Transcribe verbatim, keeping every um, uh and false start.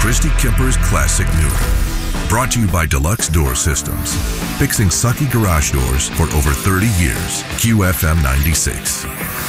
Christy Kemper's Classic New. Brought to you by Deluxe Door Systems. Fixing sucky garage doors for over thirty years. Q F M ninety-six.